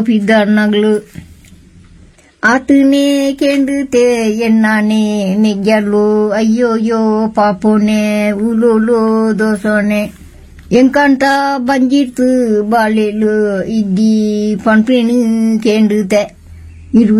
ಪಿದ್ದರ್ನಗ್ಲು ಆತನೇ ಕೆಂಡುತ್ತೆ ಎನ್ನಾನೆ ನೆಗ್ಗಲು ಅಯ್ಯೋಯ್ಯೋ ಪಾಪೋನೆ ಉಲೋಲೋ ದೋಸೋನೆ ಎಂಕಂಟ ಬಂಜಿರ್ತು ಬಾಳೆಲು ಇದ್ದಿ ಪಂಪಿಣು ಕೆಂಡುತ್ತೆ